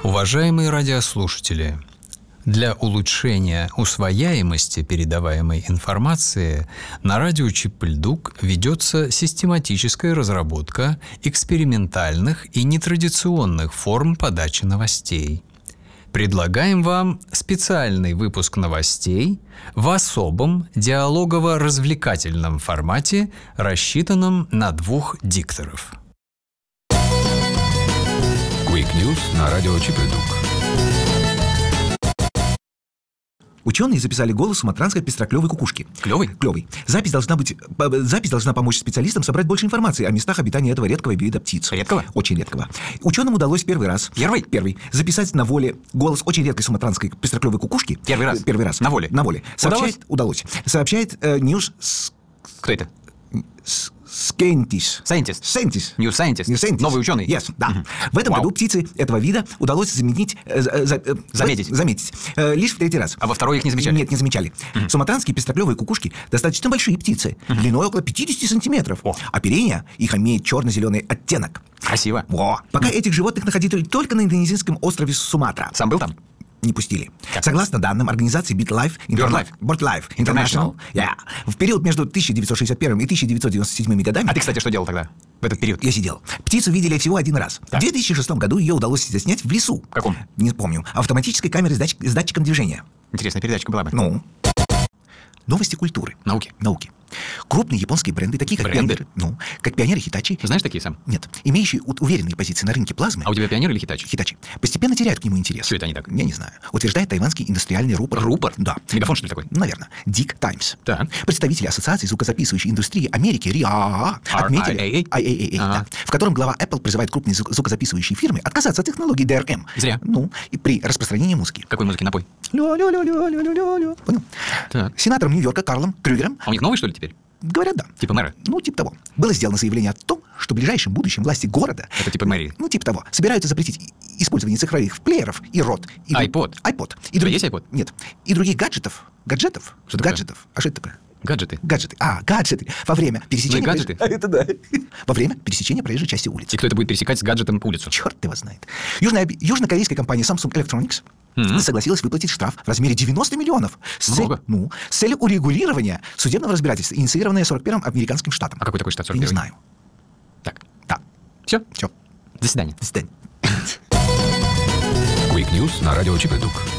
Уважаемые радиослушатели, для улучшения усвояемости передаваемой информации на радио Чип-и-Льдук ведется систематическая разработка экспериментальных и нетрадиционных форм подачи новостей. Предлагаем вам специальный выпуск новостей в особом диалогово-развлекательном формате, рассчитанном на 2 дикторов. Quick News на радио Чип-и-Льдук. Ученые записали голос суматранской пестроклевой кукушки. Клевый? Клевый. Запись должна помочь специалистам собрать больше информации о местах обитания этого редкого вида птиц. Редкого? Очень редкого. Ученым удалось первый раз. Первый? Записать на воле голос очень редкой суматранской пестроклевой кукушки. Первый раз? На воле. Удалось. Сообщает News... Кто это? Scientist. New Scientist. Новый ученый. Yes, да. В этом году птицы этого вида удалось заметить лишь в 3-й раз. А во второй их не замечали? Нет, не замечали. Суматранские пестроклевые кукушки достаточно большие птицы, длиной около 50 сантиметров. Оперение их имеет черно-зеленый оттенок. Красиво. Пока этих животных находили только на индонезийском острове Суматра. Сам был там? Не пустили. Согласно данным организации BirdLife International, в период между 1961 и 1997 годами... А ты, кстати, что делал тогда, в этот период? Я сидел. Птицу видели всего 1 раз. Так. В 2006 году ее удалось заснять в лесу. В каком? Не помню. Автоматической камерой с датчиком движения. Интересная передачка была бы. Новости культуры. Науки. Крупные японские бренды, такие как Бренды? как Пионер и Hitachi. Знаешь такие сам? Нет. Имеющие уверенные позиции на рынке плазмы. А у тебя Пионер или Hitachi? Hitachi постепенно теряют к нему интерес. Что это они так? Я не знаю. Утверждает тайванский индустриальный рупор. Рупор? Да. Мегафон, что ли, такой? Наверное. Dick Times. Так. Представители Ассоциации звукозаписывающей индустрии Америки RIAA отметили, RIAA? в котором глава Apple призывает крупные звукозаписывающие фирмы отказаться от технологий DRM. Зря. И при распространении музыки. Какой музыки? Напой. Понял? Так. Сенатором Нью-Йорка Карлом Крюгером, А у них новый, что ли, теперь? говорят, да. Типа мэра? Типа того. Было сделано заявление о том, что в ближайшем будущем власти города... Это типа мэрии? Типа того. Собираются запретить использование цифровых плееров и рот. iPod? И других... Есть iPod? Нет. И других гаджетов. Гаджетов? Что такое? Гаджетов. А что это такое? Гаджеты. Гаджеты. Во время пересечения... гаджеты? Это да. Во время пересечения проезжей части улицы. И кто это будет пересекать с гаджетом улицу? Черт его знает. Южнокорейская компания Samsung Electronics согласилась выплатить штраф в размере 90 миллионов с целью урегулирования судебного разбирательства, инициированное 41-м американским штатом. А какой такой штат 41-й? Я не знаю. Так. Да. Все? Все. До свидания. До свидания. Quick News на радио Чип-и-Льдук.